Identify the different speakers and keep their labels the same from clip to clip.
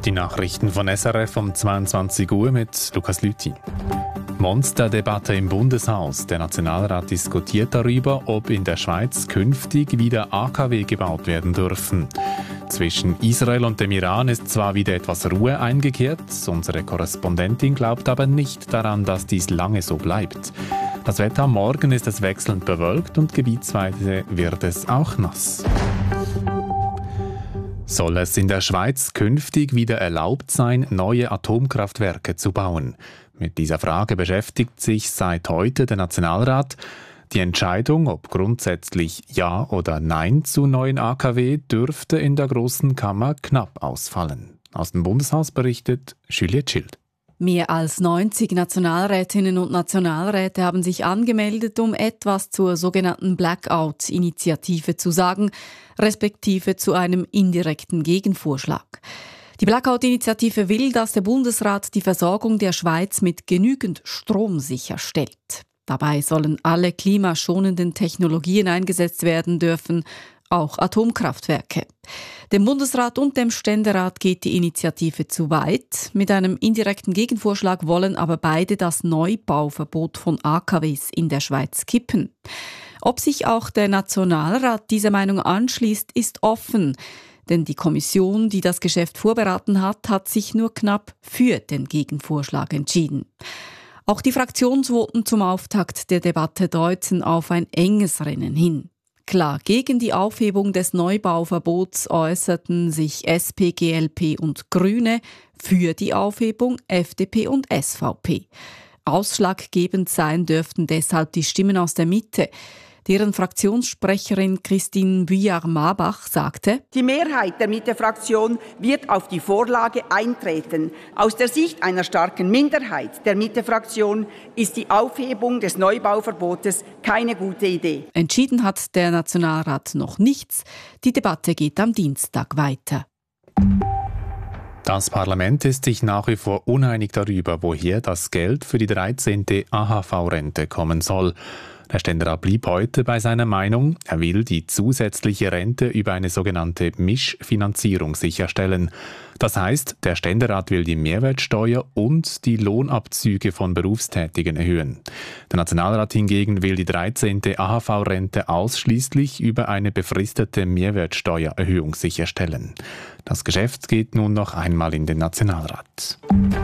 Speaker 1: Die Nachrichten von SRF um 22 Uhr mit Lukas Lüthi. Monsterdebatte im Bundeshaus. Der Nationalrat diskutiert darüber, ob in der Schweiz künftig wieder AKW gebaut werden dürfen. Zwischen Israel und dem Iran ist zwar wieder etwas Ruhe eingekehrt, unsere Korrespondentin glaubt aber nicht daran, dass dies lange so bleibt. Das Wetter am Morgen ist es wechselnd bewölkt und gebietsweise wird es auch nass. Soll es in der Schweiz künftig wieder erlaubt sein, neue Atomkraftwerke zu bauen? Mit dieser Frage beschäftigt sich seit heute der Nationalrat. Die Entscheidung, ob grundsätzlich Ja oder Nein zu neuen AKW, dürfte in der Grossen Kammer knapp ausfallen. Aus dem Bundeshaus berichtet Juliette Schild.
Speaker 2: Mehr als 90 Nationalrätinnen und Nationalräte haben sich angemeldet, um etwas zur sogenannten Blackout-Initiative zu sagen, respektive zu einem indirekten Gegenvorschlag. Die Blackout-Initiative will, dass der Bundesrat die Versorgung der Schweiz mit genügend Strom sicherstellt. Dabei sollen alle klimaschonenden Technologien eingesetzt werden dürfen, auch Atomkraftwerke. Dem Bundesrat und dem Ständerat geht die Initiative zu weit. Mit einem indirekten Gegenvorschlag wollen aber beide das Neubauverbot von AKWs in der Schweiz kippen. Ob sich auch der Nationalrat dieser Meinung anschließt, ist offen. Denn die Kommission, die das Geschäft vorberaten hat, hat sich nur knapp für den Gegenvorschlag entschieden. Auch die Fraktionsvoten zum Auftakt der Debatte deuten auf ein enges Rennen hin. Klar, gegen die Aufhebung des Neubauverbots äußerten sich SP, GLP und Grüne, für die Aufhebung FDP und SVP. Ausschlaggebend sein dürften deshalb die Stimmen aus der Mitte. Deren Fraktionssprecherin Christine Vuillard-Marbach sagte:
Speaker 3: Die Mehrheit der Mitte-Fraktion wird auf die Vorlage eintreten. Aus der Sicht einer starken Minderheit der Mitte-Fraktion ist die Aufhebung des Neubauverbotes keine gute Idee.
Speaker 2: Entschieden hat der Nationalrat noch nichts. Die Debatte geht am Dienstag weiter.
Speaker 1: Das Parlament ist sich nach wie vor uneinig darüber, woher das Geld für die 13. AHV-Rente kommen soll. Der Ständerat blieb heute bei seiner Meinung. Er will die zusätzliche Rente über eine sogenannte Mischfinanzierung sicherstellen. Das heißt, der Ständerat will die Mehrwertsteuer und die Lohnabzüge von Berufstätigen erhöhen. Der Nationalrat hingegen will die 13. AHV-Rente ausschließlich über eine befristete Mehrwertsteuererhöhung sicherstellen. Das Geschäft geht nun noch einmal in den Nationalrat.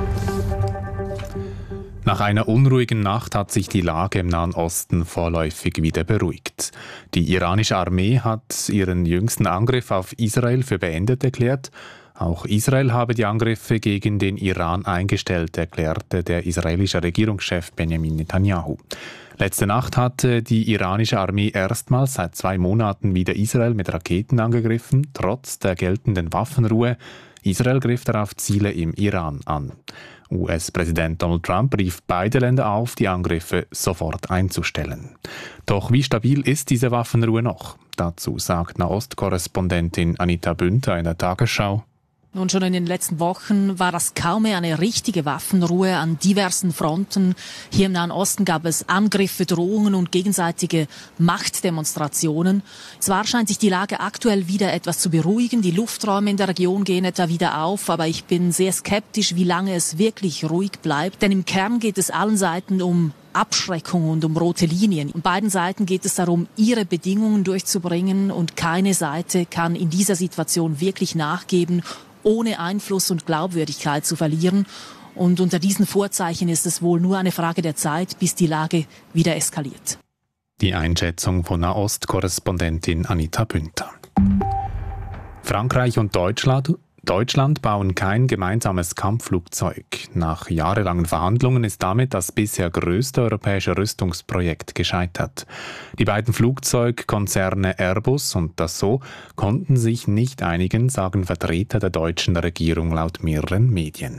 Speaker 1: Nach einer unruhigen Nacht hat sich die Lage im Nahen Osten vorläufig wieder beruhigt. Die iranische Armee hat ihren jüngsten Angriff auf Israel für beendet erklärt. Auch Israel habe die Angriffe gegen den Iran eingestellt, erklärte der israelische Regierungschef Benjamin Netanyahu. Letzte Nacht hatte die iranische Armee erstmals seit 2 Monaten wieder Israel mit Raketen angegriffen, trotz der geltenden Waffenruhe. Israel griff darauf Ziele im Iran an. US-Präsident Donald Trump rief beide Länder auf, die Angriffe sofort einzustellen. Doch wie stabil ist diese Waffenruhe noch? Dazu sagt Nahost-Korrespondentin Anita Bündter in der Tagesschau:
Speaker 4: Nun, schon in den letzten Wochen war das kaum mehr eine richtige Waffenruhe an diversen Fronten. Hier im Nahen Osten gab es Angriffe, Drohungen und gegenseitige Machtdemonstrationen. Zwar scheint sich die Lage aktuell wieder etwas zu beruhigen, die Lufträume in der Region gehen etwa wieder auf, aber ich bin sehr skeptisch, wie lange es wirklich ruhig bleibt. Denn im Kern geht es allen Seiten um Abschreckung und um rote Linien. Und beiden Seiten geht es darum, ihre Bedingungen durchzubringen, und keine Seite kann in dieser Situation wirklich nachgeben, ohne Einfluss und Glaubwürdigkeit zu verlieren. Und unter diesen Vorzeichen ist es wohl nur eine Frage der Zeit, bis die Lage wieder eskaliert.
Speaker 1: Die Einschätzung von Nahost-Korrespondentin Anita Bündter. Frankreich und Deutschland bauen kein gemeinsames Kampfflugzeug. Nach jahrelangen Verhandlungen ist damit das bisher größte europäische Rüstungsprojekt gescheitert. Die beiden Flugzeugkonzerne Airbus und Dassault konnten sich nicht einigen, sagen Vertreter der deutschen Regierung laut mehreren Medien.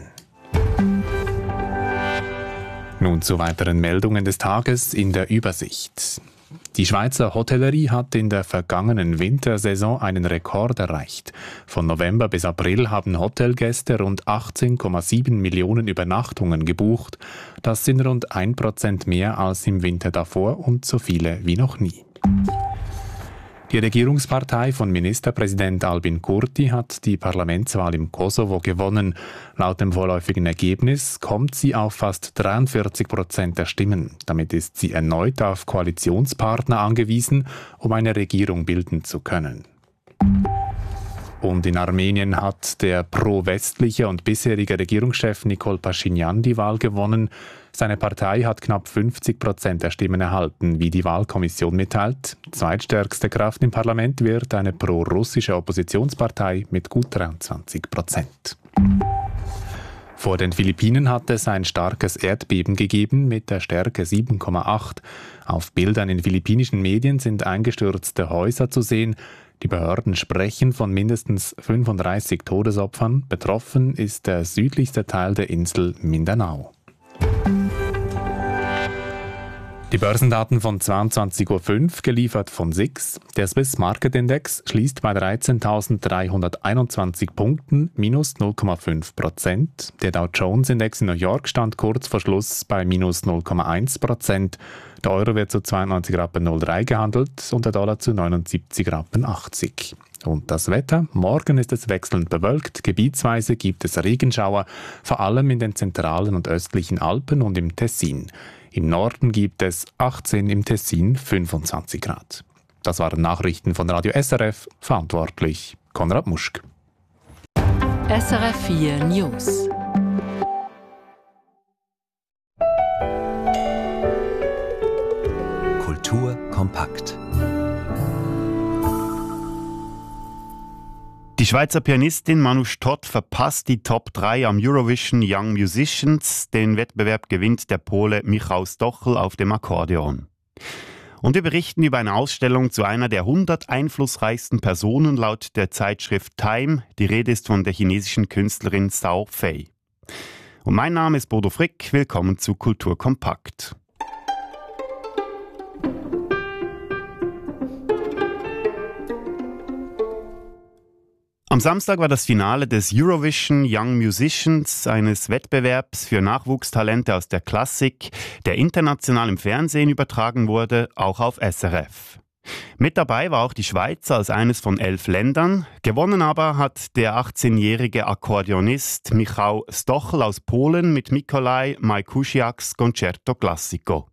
Speaker 1: Nun zu weiteren Meldungen des Tages in der Übersicht. Die Schweizer Hotellerie hat in der vergangenen Wintersaison einen Rekord erreicht. Von November bis April haben Hotelgäste rund 18,7 Millionen Übernachtungen gebucht. Das sind rund 1% mehr als im Winter davor und so viele wie noch nie. Die Regierungspartei von Ministerpräsident Albin Kurti hat die Parlamentswahl im Kosovo gewonnen. Laut dem vorläufigen Ergebnis kommt sie auf fast 43% der Stimmen. Damit ist sie erneut auf Koalitionspartner angewiesen, um eine Regierung bilden zu können. Und in Armenien hat der pro-westliche und bisherige Regierungschef Nikol Pashinyan die Wahl gewonnen. Seine Partei hat knapp 50% der Stimmen erhalten, wie die Wahlkommission mitteilt. Zweitstärkste Kraft im Parlament wird eine pro-russische Oppositionspartei mit gut 23%. Vor den Philippinen hat es ein starkes Erdbeben gegeben mit der Stärke 7,8. Auf Bildern in philippinischen Medien sind eingestürzte Häuser zu sehen. Die Behörden sprechen von mindestens 35 Todesopfern. Betroffen ist der südlichste Teil der Insel Mindanao. Die Börsendaten von 22.05 Uhr, geliefert von SIX. Der Swiss Market Index schließt bei 13.321 Punkten, minus 0,5%. Der Dow Jones Index in New York stand kurz vor Schluss bei minus 0,1%. Der Euro wird zu 92,03 Rappen gehandelt und der Dollar zu 79,80 Rappen. Und das Wetter? Morgen ist es wechselnd bewölkt. Gebietsweise gibt es Regenschauer, vor allem in den zentralen und östlichen Alpen und im Tessin. Im Norden gibt es 18, im Tessin 25 Grad. Das waren Nachrichten von Radio SRF, verantwortlich Konrad Muschk.
Speaker 5: SRF 4 News.
Speaker 6: Kultur kompakt. Die Schweizer Pianistin Manouche Todt verpasst die Top 3 am Eurovision Young Musicians. Den Wettbewerb gewinnt der Pole Michał Stochel auf dem Akkordeon. Und wir berichten über eine Ausstellung zu einer der 100 einflussreichsten Personen laut der Zeitschrift Time. Die Rede ist von der chinesischen Künstlerin Zhao Fei. Und mein Name ist Bodo Frick. Willkommen zu Kultur kompakt. Am Samstag war das Finale des Eurovision Young Musicians, eines Wettbewerbs für Nachwuchstalente aus der Klassik, der international im Fernsehen übertragen wurde, auch auf SRF. Mit dabei war auch die Schweiz als eines von 11 Ländern. Gewonnen aber hat der 18-jährige Akkordeonist Michał Stochel aus Polen mit Mikołaj Majkusiaks Concerto Classico.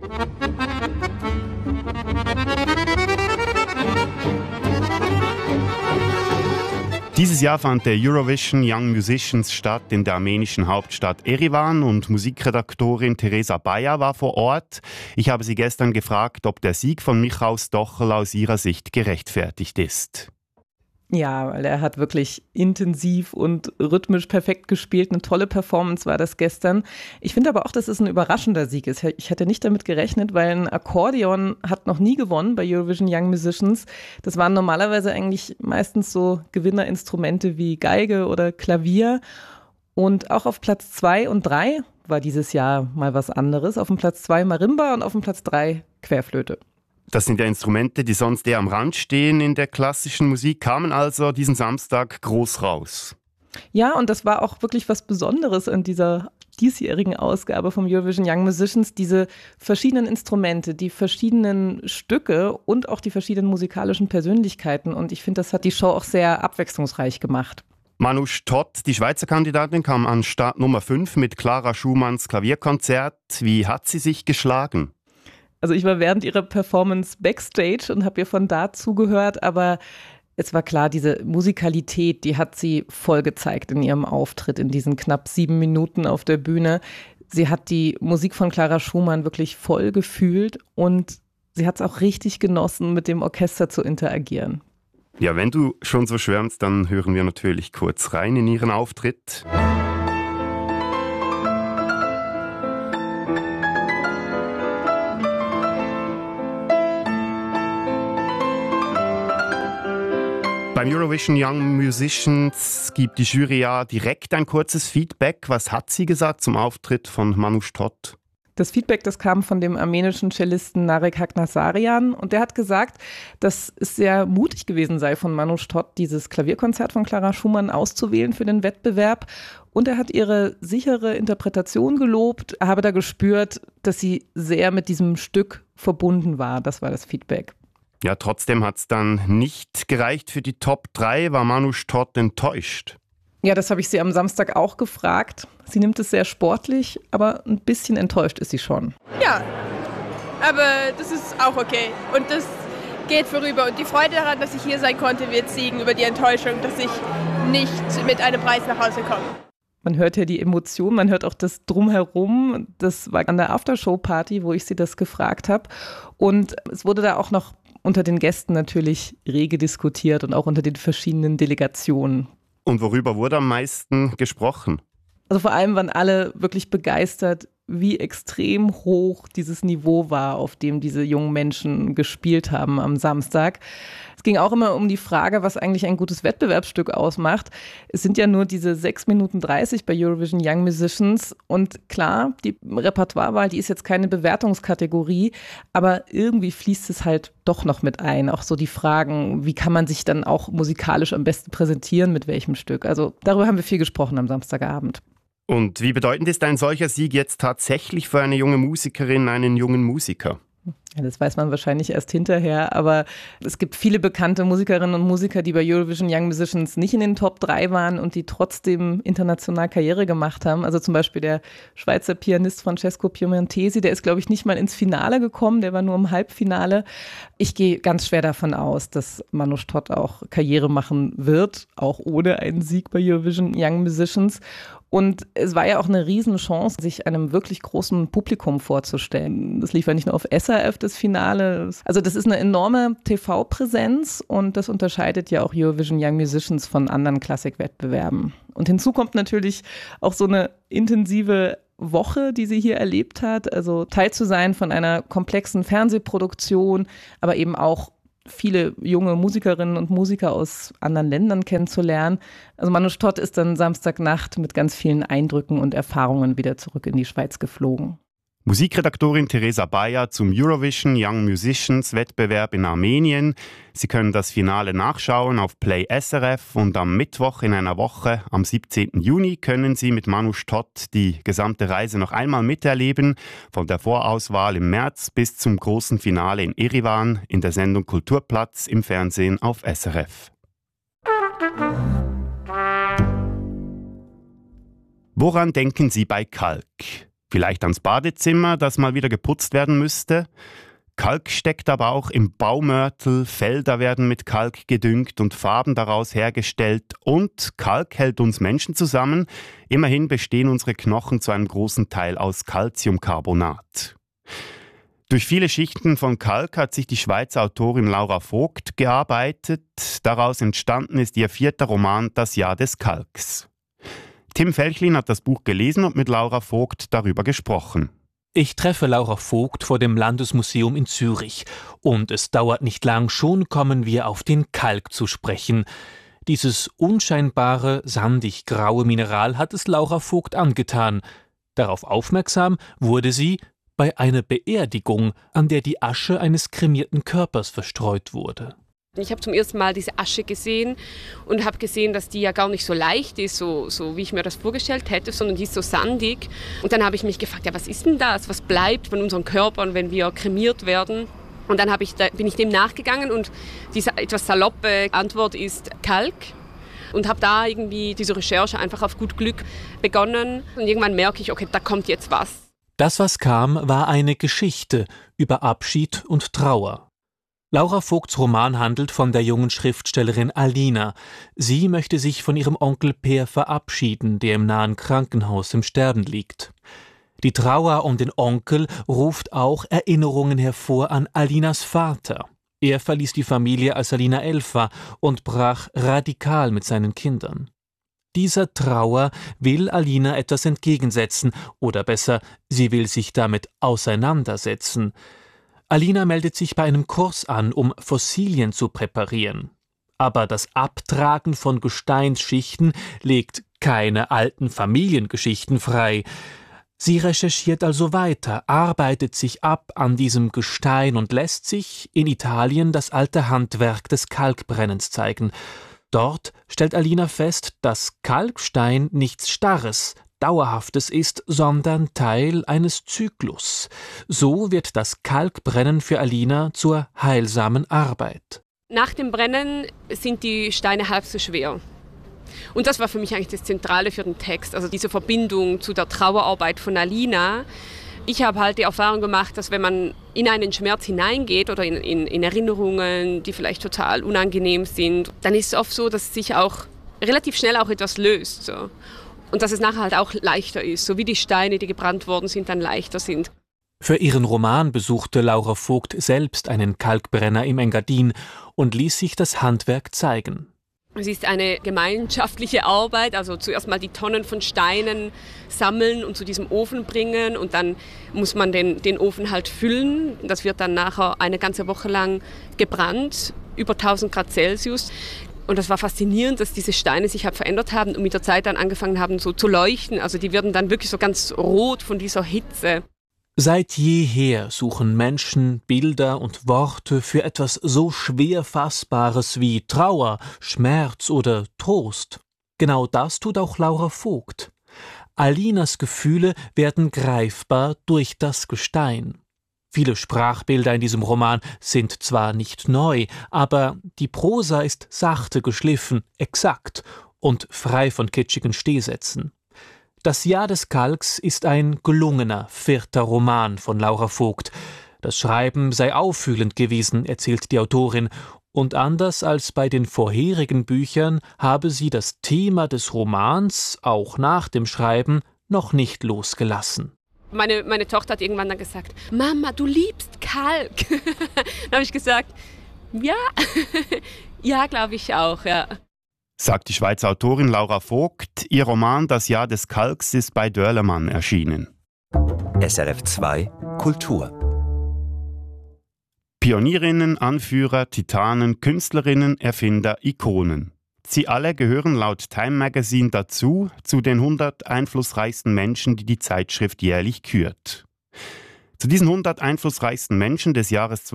Speaker 6: Dieses Jahr fand der Eurovision Young Musicians statt in der armenischen Hauptstadt Erivan und Musikredaktorin Teresa Bayer war vor Ort. Ich habe sie gestern gefragt, ob der Sieg von Michał Stochel aus ihrer Sicht gerechtfertigt ist.
Speaker 7: Ja, weil er hat wirklich intensiv und rhythmisch perfekt gespielt. Eine tolle Performance war das gestern. Ich finde aber auch, dass es ein überraschender Sieg ist. Ich hätte nicht damit gerechnet, weil ein Akkordeon hat noch nie gewonnen bei Eurovision Young Musicians. Das waren normalerweise eigentlich meistens so Gewinnerinstrumente wie Geige oder Klavier. Und auch auf Platz 2 und 3 war dieses Jahr mal was anderes. Auf dem Platz 2 Marimba und auf dem Platz 3 Querflöte.
Speaker 6: Das sind ja Instrumente, die sonst eher am Rand stehen in der klassischen Musik, kamen also diesen Samstag groß raus.
Speaker 7: Ja, und das war auch wirklich was Besonderes an dieser diesjährigen Ausgabe vom Eurovision Young Musicians. Diese verschiedenen Instrumente, die verschiedenen Stücke und auch die verschiedenen musikalischen Persönlichkeiten. Und ich finde, das hat die Show auch sehr abwechslungsreich gemacht.
Speaker 6: Manouche Todt, die Schweizer Kandidatin, kam an Start Nummer 5 mit Clara Schumanns Klavierkonzert. Wie hat sie sich geschlagen?
Speaker 7: Also ich war während ihrer Performance backstage und habe ihr von da zugehört, aber es war klar, diese Musikalität, die hat sie voll gezeigt in ihrem Auftritt in diesen knapp 7 Minuten auf der Bühne. Sie hat die Musik von Clara Schumann wirklich voll gefühlt und sie hat es auch richtig genossen, mit dem Orchester zu interagieren.
Speaker 6: Ja, wenn du schon so schwärmst, dann hören wir natürlich kurz rein in ihren Auftritt. Beim Eurovision Young Musicians gibt die Jury ja direkt ein kurzes Feedback. Was hat sie gesagt zum Auftritt von Manouche Todt?
Speaker 7: Das Feedback, das kam von dem armenischen Cellisten Narek Hagnasarian und der hat gesagt, dass es sehr mutig gewesen sei von Manouche Todt, dieses Klavierkonzert von Clara Schumann auszuwählen für den Wettbewerb. Und er hat ihre sichere Interpretation gelobt, er habe da gespürt, dass sie sehr mit diesem Stück verbunden war. Das war das Feedback.
Speaker 6: Ja, trotzdem hat es dann nicht gereicht für die Top 3. War Manouche Todt enttäuscht?
Speaker 7: Ja, das habe ich sie am Samstag auch gefragt. Sie nimmt es sehr sportlich, aber ein bisschen enttäuscht ist sie schon.
Speaker 8: Ja, aber das ist auch okay. Und das geht vorüber. Und die Freude daran, dass ich hier sein konnte, wird siegen über die Enttäuschung, dass ich nicht mit einem Preis nach Hause komme.
Speaker 7: Man hört ja die Emotionen, man hört auch das Drumherum. Das war an der Aftershow-Party, wo ich sie das gefragt habe. Und es wurde da auch noch unter den Gästen natürlich rege diskutiert und auch unter den verschiedenen Delegationen.
Speaker 6: Und worüber wurde am meisten gesprochen?
Speaker 7: Also vor allem waren alle wirklich begeistert, wie extrem hoch dieses Niveau war, auf dem diese jungen Menschen gespielt haben am Samstag. Es ging auch immer um die Frage, was eigentlich ein gutes Wettbewerbsstück ausmacht. Es sind ja nur diese 6 Minuten 30 bei Eurovision Young Musicians. Und klar, die Repertoirewahl, die ist jetzt keine Bewertungskategorie, aber irgendwie fließt es halt doch noch mit ein. Auch so die Fragen, wie kann man sich dann auch musikalisch am besten präsentieren, mit welchem Stück. Also darüber haben wir viel gesprochen am Samstagabend.
Speaker 6: Und wie bedeutend ist ein solcher Sieg jetzt tatsächlich für eine junge Musikerin, einen jungen Musiker?
Speaker 7: Ja, das weiß man wahrscheinlich erst hinterher, aber es gibt viele bekannte Musikerinnen und Musiker, die bei Eurovision Young Musicians nicht in den Top 3 waren und die trotzdem international Karriere gemacht haben. Also zum Beispiel der Schweizer Pianist Francesco Piemontesi, der ist, glaube ich, nicht mal ins Finale gekommen, der war nur im Halbfinale. Ich gehe ganz schwer davon aus, dass Manouche Todt auch Karriere machen wird, auch ohne einen Sieg bei Eurovision Young Musicians. Und es war ja auch eine Riesenchance, sich einem wirklich großen Publikum vorzustellen. Das lief ja nicht nur auf SRF, das Finale. Also das ist eine enorme TV-Präsenz und das unterscheidet ja auch Eurovision Young Musicians von anderen Klassikwettbewerben. Und hinzu kommt natürlich auch so eine intensive Woche, die sie hier erlebt hat. Also Teil zu sein von einer komplexen Fernsehproduktion, aber eben auch viele junge Musikerinnen und Musiker aus anderen Ländern kennenzulernen. Also Manouche Todt ist dann Samstagnacht mit ganz vielen Eindrücken und Erfahrungen wieder zurück in die Schweiz geflogen.
Speaker 6: Musikredaktorin Theresa Bayer zum Eurovision Young Musicians Wettbewerb in Armenien. Sie können das Finale nachschauen auf Play SRF und am Mittwoch in einer Woche, am 17. Juni, können Sie mit Manouche Todt die gesamte Reise noch einmal miterleben, von der Vorauswahl im März bis zum großen Finale in Erivan in der Sendung Kulturplatz im Fernsehen auf SRF. Woran denken Sie bei Kalk? Vielleicht ans Badezimmer, das mal wieder geputzt werden müsste? Kalk steckt aber auch im Baumörtel, Felder werden mit Kalk gedüngt und Farben daraus hergestellt und Kalk hält uns Menschen zusammen. Immerhin bestehen unsere Knochen zu einem großen Teil aus Calciumcarbonat. Durch viele Schichten von Kalk hat sich die Schweizer Autorin Laura Vogt gearbeitet. Daraus entstanden ist ihr 4. Roman Das Jahr des Kalks. Tim Felchlin hat das Buch gelesen und mit Laura Vogt darüber gesprochen.
Speaker 9: Ich treffe Laura Vogt vor dem Landesmuseum in Zürich. Und es dauert nicht lang, schon kommen wir auf den Kalk zu sprechen. Dieses unscheinbare, sandig-graue Mineral hat es Laura Vogt angetan. Darauf aufmerksam wurde sie bei einer Beerdigung, an der die Asche eines kremierten Körpers verstreut wurde.
Speaker 10: Ich habe zum ersten Mal diese Asche gesehen und habe gesehen, dass die ja gar nicht so leicht ist, so wie ich mir das vorgestellt hätte, sondern die ist so sandig. Und dann habe ich mich gefragt, ja, was ist denn das? Was bleibt von unseren Körpern, wenn wir kremiert werden? Und dann bin ich dem nachgegangen und diese etwas saloppe Antwort ist Kalk. Und habe da irgendwie diese Recherche einfach auf gut Glück begonnen. Und irgendwann merke ich, okay, da kommt jetzt was.
Speaker 9: Das, was kam, war eine Geschichte über Abschied und Trauer. Laura Vogts Roman handelt von der jungen Schriftstellerin Alina. Sie möchte sich von ihrem Onkel Per verabschieden, der im nahen Krankenhaus im Sterben liegt. Die Trauer um den Onkel ruft auch Erinnerungen hervor an Alinas Vater. Er verließ die Familie, als Alina 11 war und brach radikal mit seinen Kindern. Dieser Trauer will Alina etwas entgegensetzen, oder besser, sie will sich damit auseinandersetzen. Alina meldet sich bei einem Kurs an, um Fossilien zu präparieren. Aber das Abtragen von Gesteinsschichten legt keine alten Familiengeschichten frei. Sie recherchiert also weiter, arbeitet sich ab an diesem Gestein und lässt sich in Italien das alte Handwerk des Kalkbrennens zeigen. Dort stellt Alina fest, dass Kalkstein nichts Starres, Dauerhaftes ist, sondern Teil eines Zyklus. So wird das Kalkbrennen für Alina zur heilsamen Arbeit.
Speaker 10: Nach dem Brennen sind die Steine halb so schwer. Und das war für mich eigentlich das Zentrale für den Text, also diese Verbindung zu der Trauerarbeit von Alina. Ich habe halt die Erfahrung gemacht, dass wenn man in einen Schmerz hineingeht oder in Erinnerungen, die vielleicht total unangenehm sind, dann ist es oft so, dass sich auch relativ schnell auch etwas löst. So. Und dass es nachher halt auch leichter ist, so wie die Steine, die gebrannt worden sind, dann leichter sind.
Speaker 9: Für ihren Roman besuchte Laura Vogt selbst einen Kalkbrenner im Engadin und ließ sich das Handwerk zeigen.
Speaker 10: Es ist eine gemeinschaftliche Arbeit, also zuerst mal die Tonnen von Steinen sammeln und zu diesem Ofen bringen und dann muss man den Ofen halt füllen. Das wird dann nachher eine ganze Woche lang gebrannt, über 1000 Grad Celsius. Und das war faszinierend, dass diese Steine sich halt verändert haben und mit der Zeit dann angefangen haben so zu leuchten. Also die werden dann wirklich so ganz rot von dieser Hitze.
Speaker 9: Seit jeher suchen Menschen Bilder und Worte für etwas so schwer Fassbares wie Trauer, Schmerz oder Trost. Genau das tut auch Laura Vogt. Alinas Gefühle werden greifbar durch das Gestein. Viele Sprachbilder in diesem Roman sind zwar nicht neu, aber die Prosa ist sachte geschliffen, exakt und frei von kitschigen Stehsätzen. Das Jahr des Kalks ist ein gelungener 4. Roman von Laura Vogt. Das Schreiben sei auffühlend gewesen, erzählt die Autorin, und anders als bei den vorherigen Büchern habe sie das Thema des Romans, auch nach dem Schreiben, noch nicht losgelassen.
Speaker 10: Meine Tochter hat irgendwann dann gesagt, Mama, du liebst Kalk. Dann habe ich gesagt, ja, ja, glaube ich auch, ja.
Speaker 6: Sagt die Schweizer Autorin Laura Vogt. Ihr Roman Das Jahr des Kalks ist bei Dörlemann erschienen.
Speaker 11: SRF 2 Kultur.
Speaker 6: Pionierinnen, Anführer, Titanen, Künstlerinnen, Erfinder, Ikonen. Sie alle gehören laut Time Magazine dazu, zu den 100 einflussreichsten Menschen, die die Zeitschrift jährlich kürt. Zu diesen 100 einflussreichsten Menschen des Jahres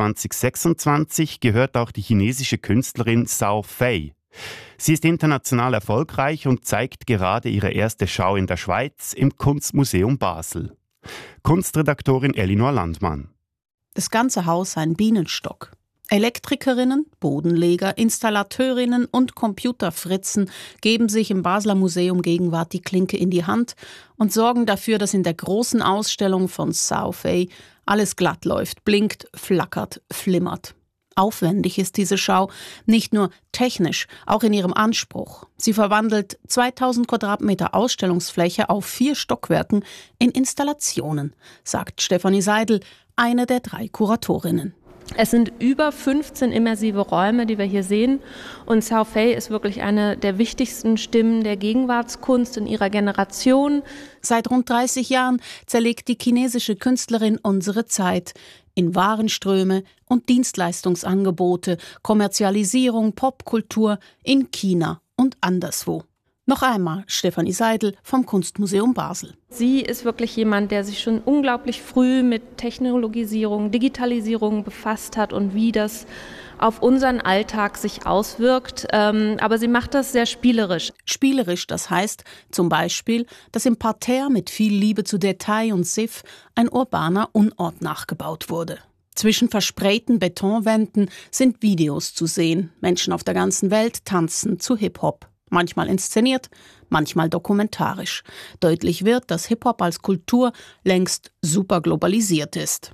Speaker 6: 2026 gehört auch die chinesische Künstlerin Zhao Fei. Sie ist international erfolgreich und zeigt gerade ihre erste Schau in der Schweiz im Kunstmuseum Basel. Kunstredaktorin Elinor Landmann.
Speaker 12: Das ganze Haus ein Bienenstock. Elektrikerinnen, Bodenleger, Installateurinnen und Computerfritzen geben sich im Basler Museum Gegenwart die Klinke in die Hand und sorgen dafür, dass in der großen Ausstellung von Zhao Fei alles glatt läuft, blinkt, flackert, flimmert. Aufwendig ist diese Schau, nicht nur technisch, auch in ihrem Anspruch. Sie verwandelt 2000 Quadratmeter Ausstellungsfläche auf 4 Stockwerken in Installationen, sagt Stefanie Seidel, eine der 3 Kuratorinnen.
Speaker 13: Es sind über 15 immersive Räume, die wir hier sehen. Und Zhao Fei ist wirklich eine der wichtigsten Stimmen der Gegenwartskunst in ihrer Generation.
Speaker 12: Seit rund 30 Jahren zerlegt die chinesische Künstlerin unsere Zeit in Warenströme und Dienstleistungsangebote, Kommerzialisierung, Popkultur in China und anderswo. Noch einmal Stefanie Seidel vom Kunstmuseum Basel.
Speaker 13: Sie ist wirklich jemand, der sich schon unglaublich früh mit Technologisierung, Digitalisierung befasst hat und wie das auf unseren Alltag sich auswirkt. Aber sie macht das sehr spielerisch.
Speaker 12: Spielerisch, das heißt zum Beispiel, dass im Parterre mit viel Liebe zu Detail und Siff ein urbaner Unort nachgebaut wurde. Zwischen versprayten Betonwänden sind Videos zu sehen. Menschen auf der ganzen Welt tanzen zu Hip-Hop. Manchmal inszeniert, manchmal dokumentarisch. Deutlich wird, dass Hip-Hop als Kultur längst super globalisiert ist.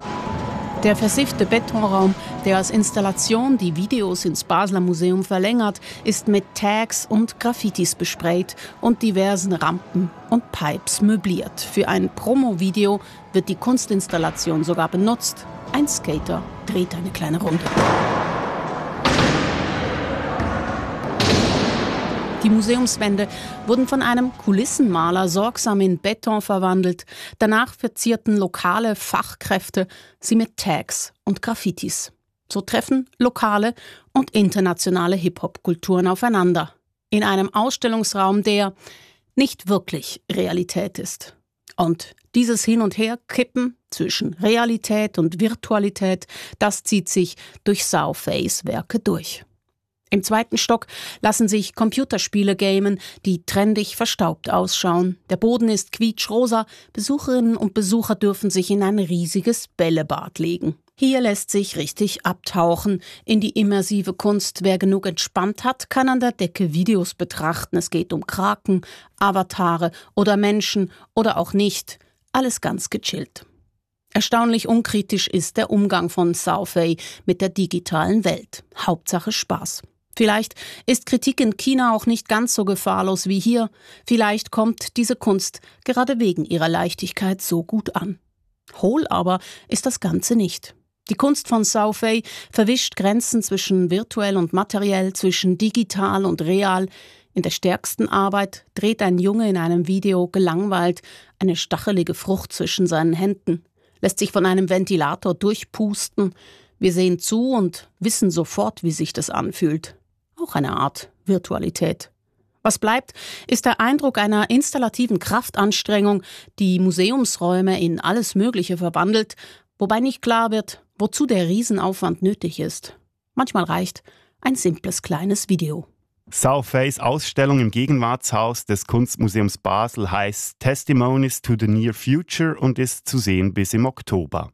Speaker 12: Der versiffte Betonraum, der als Installation die Videos ins Basler Museum verlängert, ist mit Tags und Graffitis besprayt und diversen Rampen und Pipes möbliert. Für ein Promo-Video wird die Kunstinstallation sogar benutzt. Ein Skater dreht eine kleine Runde. Die Museumswände wurden von einem Kulissenmaler sorgsam in Beton verwandelt. Danach verzierten lokale Fachkräfte sie mit Tags und Graffitis. So treffen lokale und internationale Hip-Hop-Kulturen aufeinander. In einem Ausstellungsraum, der nicht wirklich Realität ist. Und dieses Hin- und Herkippen zwischen Realität und Virtualität, das zieht sich durch Zhao Feis Werke durch. Im 2. Stock lassen sich Computerspiele gamen, die trendig verstaubt ausschauen. Der Boden ist quietschrosa, Besucherinnen und Besucher dürfen sich in ein riesiges Bällebad legen. Hier lässt sich richtig abtauchen in die immersive Kunst. Wer genug entspannt hat, kann an der Decke Videos betrachten. Es geht um Kraken, Avatare oder Menschen oder auch nicht. Alles ganz gechillt. Erstaunlich unkritisch ist der Umgang von Zhao Fei mit der digitalen Welt. Hauptsache Spaß. Vielleicht ist Kritik in China auch nicht ganz so gefahrlos wie hier. Vielleicht kommt diese Kunst gerade wegen ihrer Leichtigkeit so gut an. Hohl aber ist das Ganze nicht. Die Kunst von Zhao Fei verwischt Grenzen zwischen virtuell und materiell, zwischen digital und real. In der stärksten Arbeit dreht ein Junge in einem Video gelangweilt eine stachelige Frucht zwischen seinen Händen, lässt sich von einem Ventilator durchpusten. Wir sehen zu und wissen sofort, wie sich das anfühlt. Auch eine Art Virtualität. Was bleibt, ist der Eindruck einer installativen Kraftanstrengung, die Museumsräume in alles Mögliche verwandelt, wobei nicht klar wird, wozu der Riesenaufwand nötig ist. Manchmal reicht ein simples kleines Video.
Speaker 6: Zhao Feis Ausstellung im Gegenwartshaus des Kunstmuseums Basel heißt Testimonies to the Near Future und ist zu sehen bis im Oktober.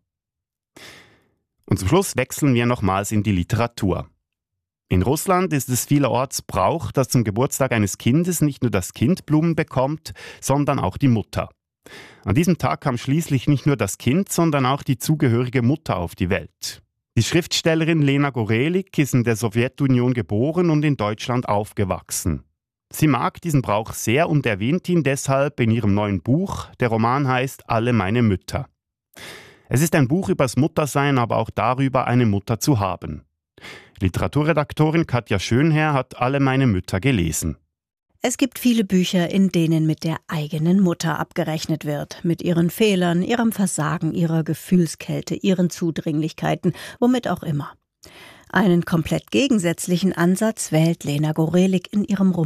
Speaker 6: Und zum Schluss wechseln wir nochmals in die Literatur. In Russland ist es vielerorts Brauch, dass zum Geburtstag eines Kindes nicht nur das Kind Blumen bekommt, sondern auch die Mutter. An diesem Tag kam schließlich nicht nur das Kind, sondern auch die zugehörige Mutter auf die Welt. Die Schriftstellerin Lena Gorelik ist in der Sowjetunion geboren und in Deutschland aufgewachsen. Sie mag diesen Brauch sehr und erwähnt ihn deshalb in ihrem neuen Buch. Der Roman heißt Alle meine Mütter. Es ist ein Buch übers Muttersein, aber auch darüber, eine Mutter zu haben. Literaturredaktorin Katja Schönherr hat Alle meine Mütter gelesen.
Speaker 14: Es gibt viele Bücher, in denen mit der eigenen Mutter abgerechnet wird. Mit ihren Fehlern, ihrem Versagen, ihrer Gefühlskälte, ihren Zudringlichkeiten, womit auch immer. Einen komplett gegensätzlichen Ansatz wählt Lena Gorelik in ihrem Roman